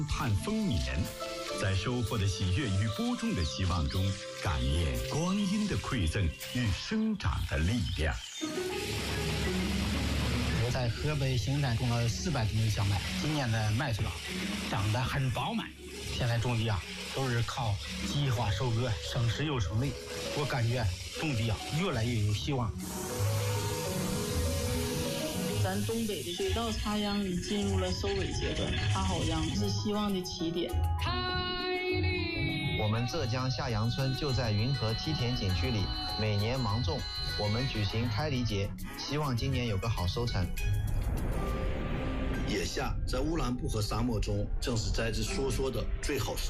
盼丰年，在收获的喜悦与播种的希望中，感念光阴的馈赠与生长的力量。 我在河北邢山种了400多亩小麦，今年的麦穗长得很饱满。现在种地都是靠计划收割，省时又省力。我感觉种地越来越有希望。 咱东北的水稻插秧已进入了收尾阶段，插好秧是希望的起点。 我们浙江下杨村就在云河梯田景区里，每年芒种，我们举行开犁节，希望今年有个好收成。 眼下在乌兰布和沙漠中，正是栽植梭梭的最好时